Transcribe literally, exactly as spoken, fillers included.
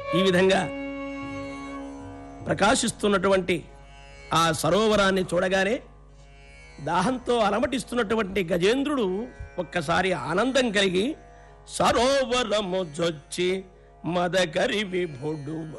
ఈ విధంగా ప్రకాశిస్తున్నటువంటి ఆ సరోవరాన్ని చూడగానే దాహంతో అలమటిస్తున్నటువంటి గజేంద్రుడు ఒక్కసారి ఆనందం కలిగి సరోవరము జొచ్చి మదకరి విభుడు